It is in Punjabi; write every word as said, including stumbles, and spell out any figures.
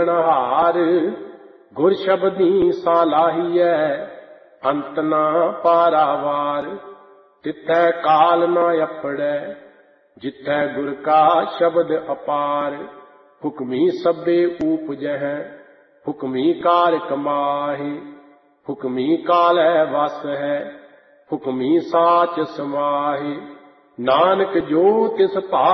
ਹਾਰ ਗੁਰ ਸ਼ਬਦੀ ਸਾਲਾਹੀਐ ਅੰਤ ਨਾ ਪਾਰਾਵਾਰ। ਤਿੱਥੈ ਕਾਲ ਨਾ ਅਪੜੈ ਜਿੱਥੈ ਗੁਰ ਕਾ ਸ਼ਬਦ ਅਪਾਰ। ਹੁਕਮੀ ਸਭੇ ਊਪਜਹਿ ਹੁਕਮੀ ਕਾਰ ਕਮਾਹੇ। ਹੁਕਮੀ ਕਾਲੈ ਵਸ ਹੈ ਹੁਕਮੀ ਸਾਚ ਸਮਾਹੇ। ਨਾਨਕ ਜੋ ਤਿਸ ਭਾ